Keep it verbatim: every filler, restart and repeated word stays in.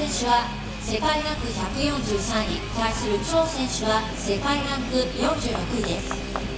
選手は世界ランクひゃくよんじゅうさんい、対する張選手は世界ランクよんじゅうろくいです。